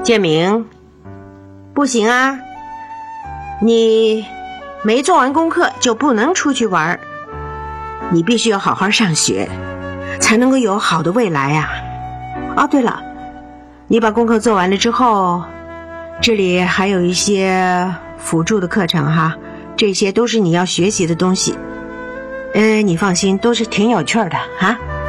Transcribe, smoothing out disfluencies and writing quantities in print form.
建明，不行啊，你没做完功课就不能出去玩，你必须要好好上学，才能够有好的未来啊。哦，对了，你把功课做完了之后，这里还有一些辅助的课程哈，这些都是你要学习的东西。你放心，都是挺有趣的哈。